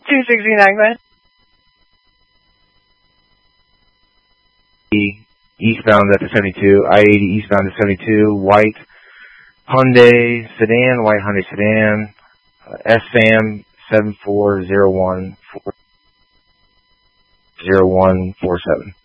269, go ahead. Eastbound at the 72, I-80 eastbound to 72, white Hyundai sedan, white Hyundai sedan, SAM 740147.